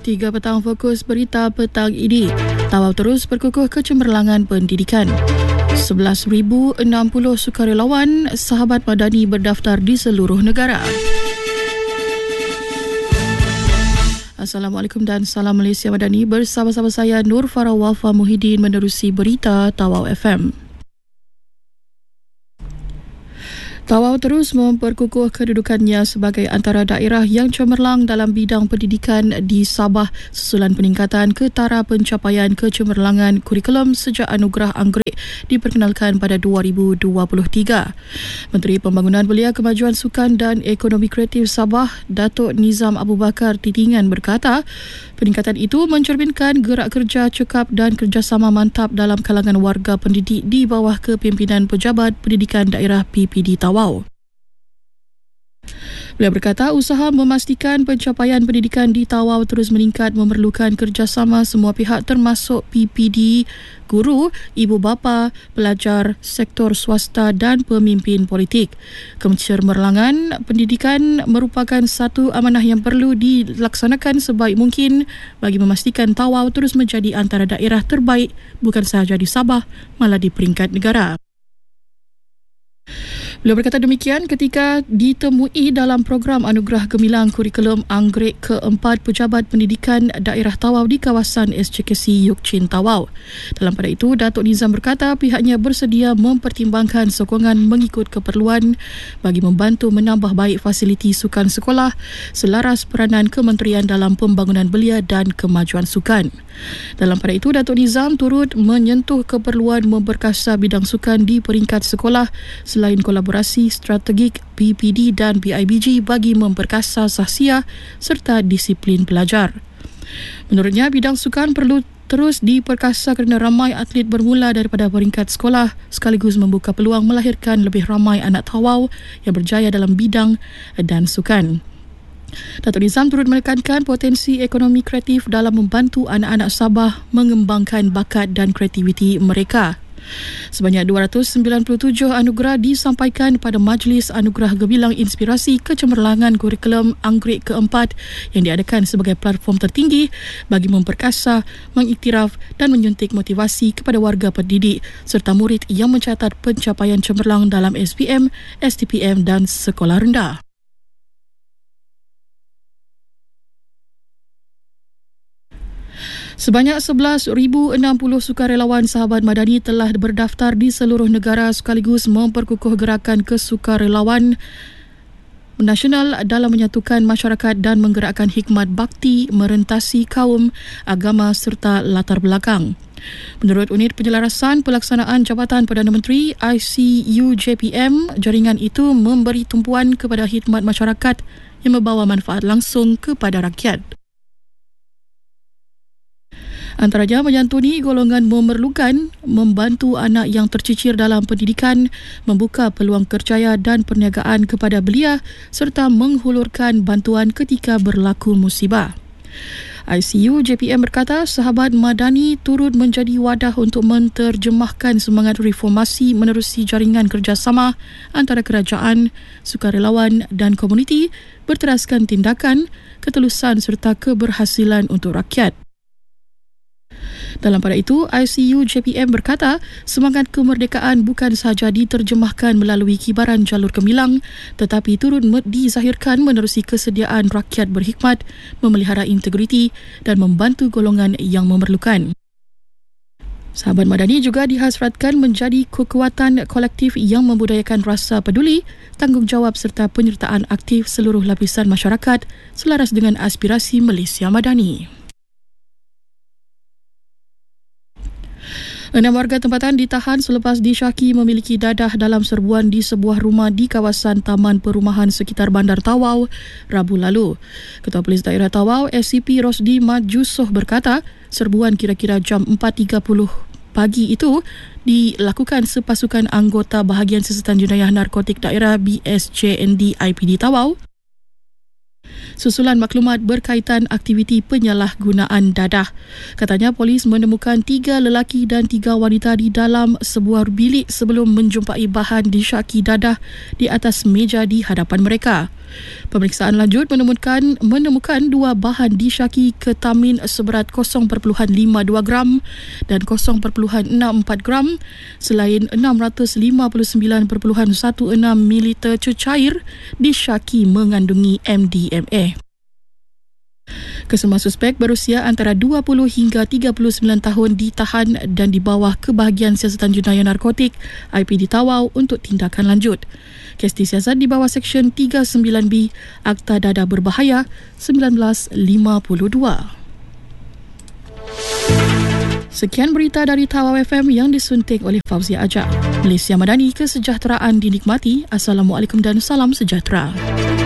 3 petang fokus berita petang ini. Tawau terus berkukuh kecemerlangan pendidikan. 11,060 sukarelawan sahabat madani berdaftar di seluruh negara. Assalamualaikum dan salam Malaysia Madani. Bersama-sama saya Nur Farah Wafa Muhyiddin menerusi berita Tawau FM. Tawau terus memperkukuh kedudukannya sebagai antara daerah yang cemerlang dalam bidang pendidikan di Sabah susulan peningkatan ketara pencapaian kecemerlangan kurikulum sejak Anugerah Anggerik diperkenalkan pada 2023. Menteri Pembangunan Belia Kemajuan Sukan dan Ekonomi Kreatif Sabah, Datuk Nizam Abu Bakar Titingan berkata, peningkatan itu mencerminkan gerak kerja cekap dan kerjasama mantap dalam kalangan warga pendidik di bawah kepimpinan Pejabat Pendidikan Daerah PPD Tawau. Beliau berkata usaha memastikan pencapaian pendidikan di Tawau terus meningkat memerlukan kerjasama semua pihak termasuk PPD, guru, ibu bapa, pelajar, sektor swasta dan pemimpin politik. Kecemerlangan pendidikan merupakan satu amanah yang perlu dilaksanakan sebaik mungkin bagi memastikan Tawau terus menjadi antara daerah terbaik bukan sahaja di Sabah malah di peringkat negara. Beliau berkata demikian ketika ditemui dalam program Anugerah Gemilang Kurikulum Anggerik ke-4 Pejabat Pendidikan Daerah Tawau di kawasan SJKC Yok Chin Tawau. Dalam pada itu, Datuk Nizam berkata pihaknya bersedia mempertimbangkan sokongan mengikut keperluan bagi membantu menambah baik fasiliti sukan sekolah selaras peranan Kementerian dalam Pembangunan Belia dan Kemajuan Sukan. Dalam pada itu, Datuk Nizam turut menyentuh keperluan memperkasa bidang sukan di peringkat sekolah selain kolaborasi strategik PPD dan BIBG bagi memperkasa sahsiah serta disiplin pelajar. Menurutnya, bidang sukan perlu terus diperkasa kerana ramai atlet bermula daripada peringkat sekolah sekaligus membuka peluang melahirkan lebih ramai anak Tawau yang berjaya dalam bidang dan sukan. Datuk Nizam turut menekankan potensi ekonomi kreatif dalam membantu anak-anak Sabah mengembangkan bakat dan kreativiti mereka. Sebanyak 297 anugerah disampaikan pada Majlis Anugerah Gemilang Inspirasi Kecemerlangan Kurikulum Anggerik ke-4 yang diadakan sebagai platform tertinggi bagi memperkasa, mengiktiraf dan menyuntik motivasi kepada warga pendidik serta murid yang mencatat pencapaian cemerlang dalam SPM, STPM dan sekolah rendah. Sebanyak 11,060 sukarelawan sahabat madani telah berdaftar di seluruh negara sekaligus memperkukuh gerakan kesukarelawan nasional dalam menyatukan masyarakat dan menggerakkan hikmat bakti merentasi kaum, agama serta latar belakang. Menurut Unit Penyelarasan Pelaksanaan Jabatan Perdana Menteri ICU-JPM, jaringan itu memberi tumpuan kepada hikmat masyarakat yang membawa manfaat langsung kepada rakyat. Antaranya menyantuni golongan memerlukan, membantu anak yang tercicir dalam pendidikan, membuka peluang kerjaya dan perniagaan kepada belia serta menghulurkan bantuan ketika berlaku musibah. ICU JPM berkata sahabat madani turut menjadi wadah untuk menterjemahkan semangat reformasi menerusi jaringan kerjasama antara kerajaan, sukarelawan dan komuniti berteraskan tindakan, ketulusan serta keberhasilan untuk rakyat. Dalam pada itu, ICU JPM berkata semangat kemerdekaan bukan sahaja diterjemahkan melalui kibaran jalur gemilang tetapi turut dizahirkan menerusi kesediaan rakyat berhikmat, memelihara integriti dan membantu golongan yang memerlukan. Sahabat madani juga dihasratkan menjadi kekuatan kolektif yang membudayakan rasa peduli, tanggungjawab serta penyertaan aktif seluruh lapisan masyarakat selaras dengan aspirasi Malaysia Madani. 6 warga tempatan ditahan selepas disyaki memiliki dadah dalam serbuan di sebuah rumah di kawasan Taman Perumahan sekitar Bandar Tawau Rabu lalu. Ketua Polis Daerah Tawau SCP Rosdi Majusoh berkata serbuan kira-kira jam 4.30 pagi itu dilakukan sepasukan anggota Bahagian Siasatan Jenayah Narkotik Daerah BSJND IPD Tawau susulan maklumat berkaitan aktiviti penyalahgunaan dadah. Katanya polis menemukan 3 lelaki dan 3 wanita di dalam sebuah bilik sebelum menjumpai bahan disyaki dadah di atas meja di hadapan mereka. Pemeriksaan lanjut menemukan dua bahan disyaki ketamin seberat 0.52 gram dan 0.64 gram selain 659.16 mililiter cecair disyaki mengandungi MDMA. Kesemua suspek berusia antara 20 hingga 39 tahun ditahan dan di bawah Kebahagiaan Siasatan Jenayah Narkotik IPD Tawau untuk tindakan lanjut. Kes disiasat di bawah Seksyen 39B Akta Dadah Berbahaya 1952. Sekian berita dari Tawau FM yang disunting oleh Fauzia Ajak. Malaysia Madani, kesejahteraan dinikmati. Assalamualaikum dan salam sejahtera.